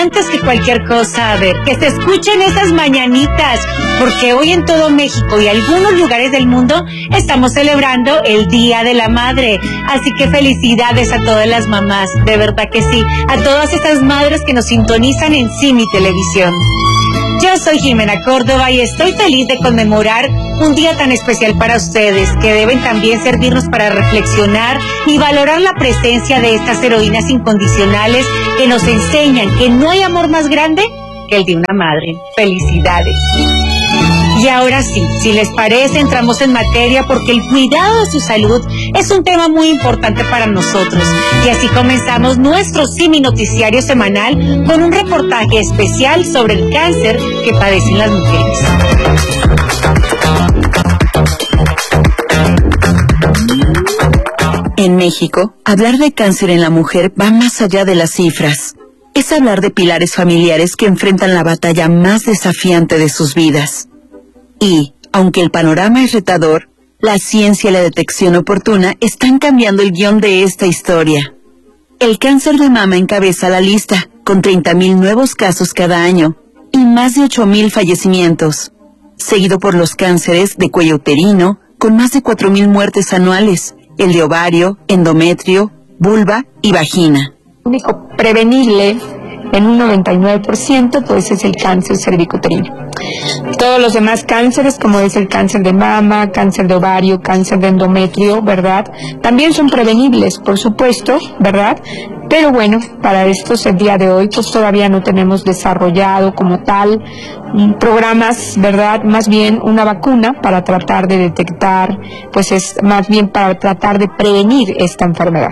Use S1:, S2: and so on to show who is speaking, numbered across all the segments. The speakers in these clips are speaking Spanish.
S1: antes que cualquier cosa, a ver, que se escuchen esas mañanitas, porque hoy en todo México y algunos lugares del mundo estamos celebrando el Día de la Madre. Así que felicidades a todas las mamás, de verdad que sí, a todas esas madres que nos sintonizan en Simi Televisión. Yo soy Jimena Córdoba y estoy feliz de conmemorar un día tan especial para ustedes, que deben también servirnos para reflexionar y valorar la presencia de estas heroínas incondicionales que nos enseñan que no hay amor más grande que el de una madre. ¡Felicidades! Y ahora sí, si les parece, entramos en materia porque el cuidado de su salud es un tema muy importante para nosotros. Y así comenzamos nuestro Simi Noticiario semanal con un reportaje especial sobre el cáncer que padecen las mujeres.
S2: En México, hablar de cáncer en la mujer va más allá de las cifras. Es hablar de pilares familiares que enfrentan la batalla más desafiante de sus vidas. Y, aunque el panorama es retador, la ciencia y la detección oportuna están cambiando el guión de esta historia. El cáncer de mama encabeza la lista, con 30,000 nuevos casos cada año y más de 8,000 fallecimientos, seguido por los cánceres de cuello uterino, con más de 4,000 muertes anuales, el de ovario, endometrio, vulva y vagina.
S3: Único prevenible en un 99%, pues es el cáncer cervicuterino. Todos los demás cánceres, como es el cáncer de mama, cáncer de ovario, cáncer de endometrio, ¿verdad? También son prevenibles, por supuesto, ¿verdad? Pero bueno, para estos el día de hoy, pues todavía no tenemos desarrollado como tal programas, ¿verdad? Más bien una vacuna para tratar de detectar, pues es más bien para tratar de prevenir esta enfermedad.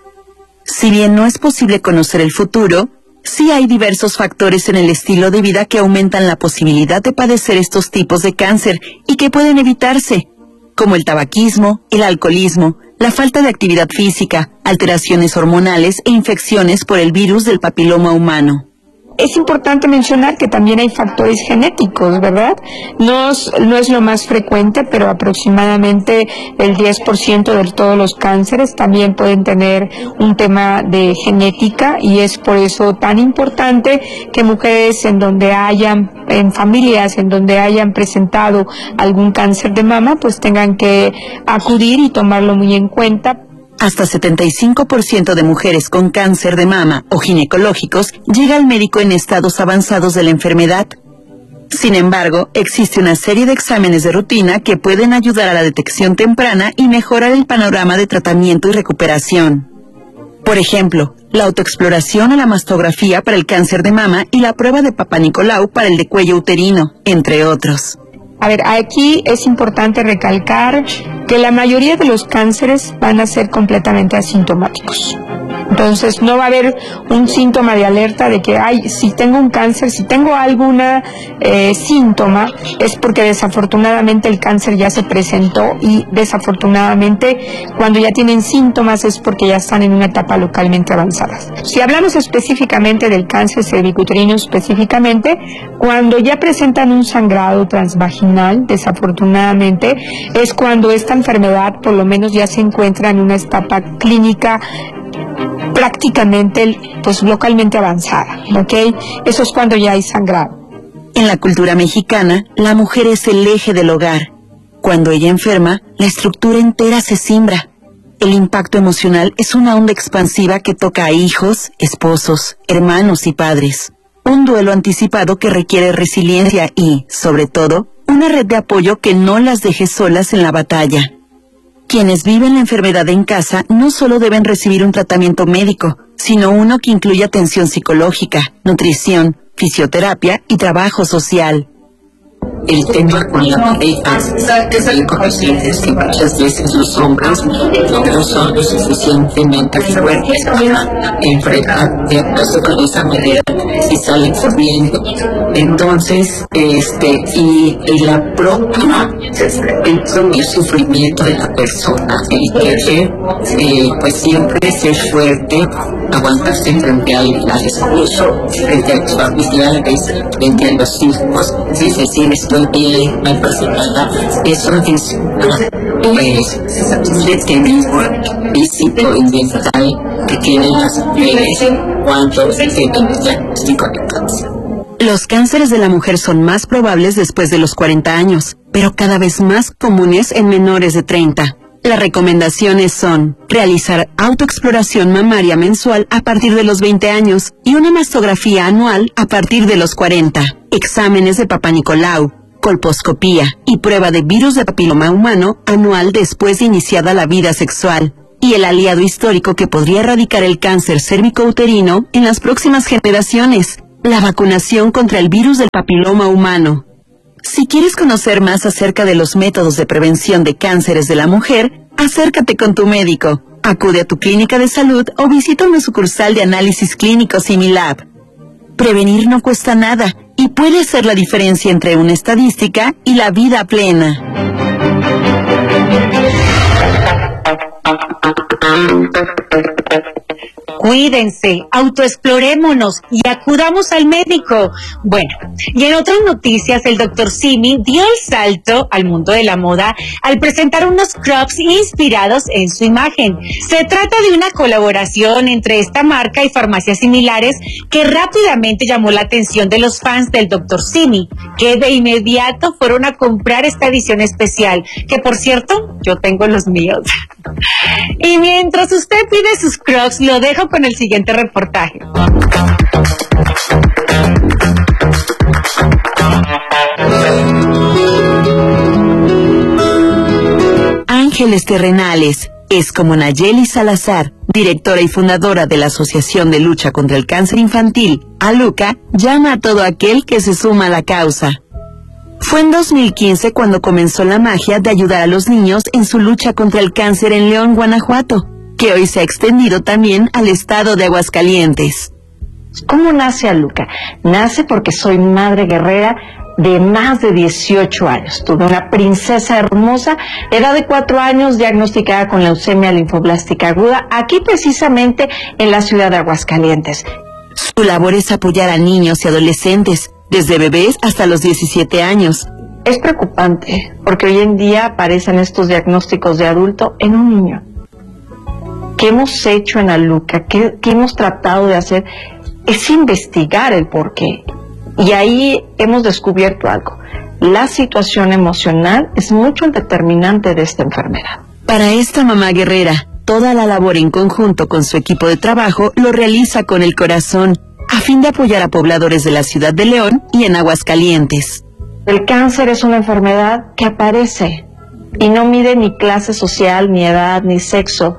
S2: Si bien no es posible conocer el futuro, sí hay diversos factores en el estilo de vida que aumentan la posibilidad de padecer estos tipos de cáncer y que pueden evitarse, como el tabaquismo, el alcoholismo, la falta de actividad física, alteraciones hormonales e infecciones por el virus del papiloma humano.
S3: Es importante mencionar que también hay factores genéticos, ¿verdad? No es lo más frecuente, pero aproximadamente el 10% de todos los cánceres también pueden tener un tema de genética, y es por eso tan importante que mujeres en familias en donde hayan presentado algún cáncer de mama, pues tengan que acudir y tomarlo muy en cuenta.
S2: Hasta 75% de mujeres con cáncer de mama o ginecológicos llega al médico en estados avanzados de la enfermedad. Sin embargo, existe una serie de exámenes de rutina que pueden ayudar a la detección temprana y mejorar el panorama de tratamiento y recuperación. Por ejemplo, la autoexploración o la mastografía para el cáncer de mama y la prueba de Papa Nicolau para el de cuello uterino, entre otros.
S3: A ver, aquí es importante recalcar que la mayoría de los cánceres van a ser completamente asintomáticos. Entonces no va a haber un síntoma de alerta de que, si tengo un cáncer, si tengo alguna síntoma, es porque desafortunadamente el cáncer ya se presentó, y desafortunadamente cuando ya tienen síntomas es porque ya están en una etapa localmente avanzada. Si hablamos específicamente del cáncer cervicuterino específicamente, cuando ya presentan un sangrado transvaginal, desafortunadamente, es cuando esta enfermedad por lo menos ya se encuentra en una etapa clínica prácticamente pues localmente avanzada, ¿ok? Eso es cuando ya hay sangrado.
S2: En la cultura mexicana, la mujer es el eje del hogar. Cuando ella enferma, la estructura entera se cimbra. El impacto emocional es una onda expansiva que toca a hijos, esposos, hermanos y padres. Un duelo anticipado que requiere resiliencia y, sobre todo, una red de apoyo que no las deje solas en la batalla. Quienes viven la enfermedad en casa no solo deben recibir un tratamiento médico, sino uno que incluya atención psicológica, nutrición, fisioterapia y trabajo social.
S4: El tema con la pareja es el conscientes que muchas veces los hombres no son lo suficientemente fuertes para enfrentarse con esa manera y salen corriendo. Entonces, y la propia, el sufrimiento de la persona, el querer, pues siempre ser fuerte, aguantarse frente al esposo, frente a los familiares, frente a los hijos, es decir, estoy bien, no pasa nada. Eso es un deterioro físico y mental que tienen las mujeres cuando se tienen el diagnóstico de cáncer.
S2: Los cánceres de la mujer son más probables después de los 40 años, pero cada vez más comunes en menores de 30. Las recomendaciones son realizar autoexploración mamaria mensual a partir de los 20 años y una mastografía anual a partir de los 40, exámenes de Papá Nicolau, colposcopía y prueba de virus de papiloma humano anual después de iniciada la vida sexual, y el aliado histórico que podría erradicar el cáncer cérvico-uterino en las próximas generaciones, la vacunación contra el virus del papiloma humano. Si quieres conocer más acerca de los métodos de prevención de cánceres de la mujer, acércate con tu médico, acude a tu clínica de salud o visita una sucursal de análisis clínico Similab. Prevenir no cuesta nada y puede hacer la diferencia entre una estadística y la vida plena.
S1: Cuídense, autoexplorémonos y acudamos al médico. Bueno, y en otras noticias, el Dr. Simi dio el salto al mundo de la moda al presentar unos crocs inspirados en su imagen. Se trata de una colaboración entre esta marca y farmacias similares que rápidamente llamó la atención de los fans del Dr. Simi, que de inmediato fueron a comprar esta edición especial, que por cierto, yo tengo los míos. Y mientras usted pide sus crocs, lo dejo con el siguiente reportaje.
S2: Ángeles terrenales, es como Nayeli Salazar, directora y fundadora de la Asociación de Lucha contra el Cáncer Infantil, ALUCA, llama a todo aquel que se suma a la causa. Fue en 2015 cuando comenzó la magia de ayudar a los niños en su lucha contra el cáncer en León, Guanajuato, que hoy se ha extendido también al estado de Aguascalientes.
S5: ¿Cómo nace ALUCA? Nace porque soy madre guerrera de más de 18 años. Tuve una princesa hermosa, edad de 4 años, diagnosticada con leucemia linfoblástica aguda, aquí precisamente en la ciudad de Aguascalientes.
S2: Su labor es apoyar a niños y adolescentes, desde bebés hasta los 17 años.
S5: Es preocupante, porque hoy en día aparecen estos diagnósticos de adulto en un niño. ¿Qué hemos hecho en ALUCA? ¿Qué hemos tratado de hacer? Es investigar el porqué. Y ahí hemos descubierto algo. La situación emocional es mucho el determinante de esta enfermedad.
S2: Para esta mamá guerrera, toda la labor en conjunto con su equipo de trabajo lo realiza con el corazón, a fin de apoyar a pobladores de la ciudad de León y en Aguascalientes.
S5: El cáncer es una enfermedad que aparece y no mide ni clase social, ni edad, ni sexo,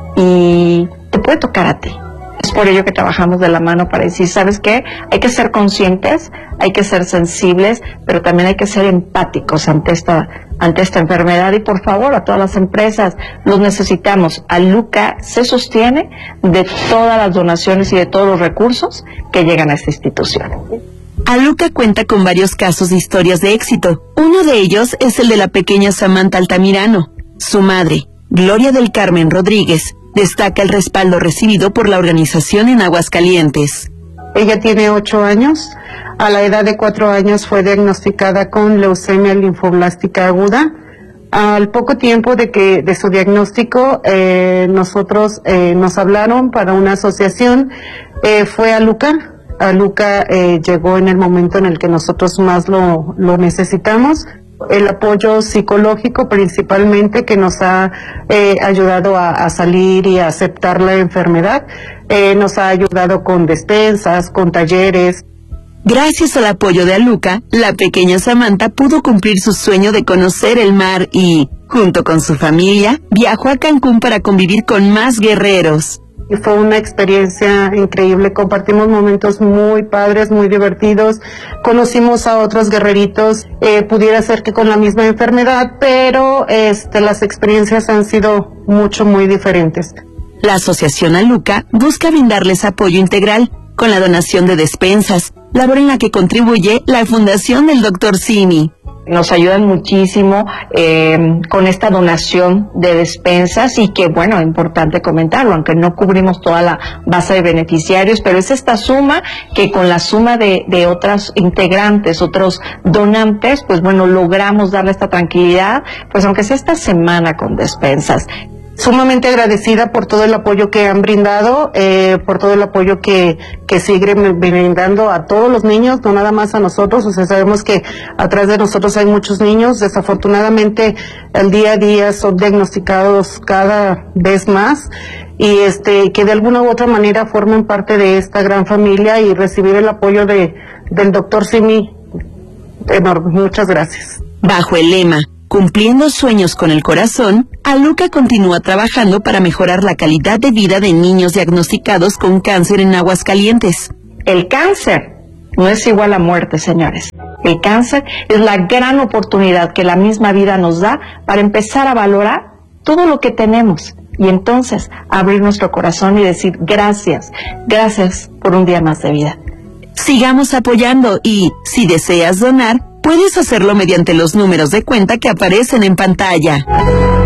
S5: y te puede tocar a ti. Es por ello que trabajamos de la mano para decir, ¿sabes qué? Hay que ser conscientes, hay que ser sensibles, pero también hay que ser empáticos ante esta enfermedad. Y por favor, a todas las empresas, los necesitamos. ALUCA se sostiene de todas las donaciones y de todos los recursos que llegan a esta institución.
S2: ALUCA cuenta con varios casos de historias de éxito. Uno de ellos es el de la pequeña Samantha Altamirano. Su madre, Gloria del Carmen Rodríguez, destaca el respaldo recibido por la organización en Aguascalientes.
S6: Ella tiene 8 años. A la edad de 4 años fue diagnosticada con leucemia linfoblástica aguda. Al poco tiempo de su diagnóstico, nosotros nos hablaron para una asociación. Fue ALUCA. ALUCA llegó en el momento en el que nosotros más lo necesitamos. El apoyo psicológico principalmente, que nos ha ayudado a salir y a aceptar la enfermedad, nos ha ayudado con despensas, con talleres.
S2: Gracias al apoyo de ALUCA, la pequeña Samantha pudo cumplir su sueño de conocer el mar y, junto con su familia, viajó a Cancún para convivir con más guerreros.
S6: Y fue una experiencia increíble, compartimos momentos muy padres, muy divertidos, conocimos a otros guerreritos, pudiera ser que con la misma enfermedad, pero las experiencias han sido muy diferentes.
S2: La asociación ALUCA busca brindarles apoyo integral con la donación de despensas, labor en la que contribuye la Fundación del Dr. Simi.
S5: Nos ayudan muchísimo con esta donación de despensas y que, bueno, es importante comentarlo, aunque no cubrimos toda la base de beneficiarios, pero es esta suma que con la suma de otras integrantes, otros donantes, pues bueno, logramos darle esta tranquilidad, pues aunque sea esta semana con despensas.
S6: sumamente agradecida por todo el apoyo que han brindado, por todo el apoyo que siguen brindando a todos los niños, no nada más a nosotros. O sea, sabemos que atrás de nosotros hay muchos niños. Desafortunadamente, el día a día son diagnosticados cada vez más, y que de alguna u otra manera formen parte de esta gran familia y recibir el apoyo del doctor Simi. Enorme. Muchas gracias.
S2: Bajo el lema Cumpliendo sueños con el corazón, Aluka continúa trabajando para mejorar la calidad de vida de niños diagnosticados con cáncer en Aguascalientes.
S5: El cáncer no es igual a muerte, señores. El cáncer es la gran oportunidad que la misma vida nos da para empezar a valorar todo lo que tenemos y entonces abrir nuestro corazón y decir gracias por un día más de vida.
S2: Sigamos apoyando y, si deseas donar, puedes hacerlo mediante los números de cuenta que aparecen en pantalla.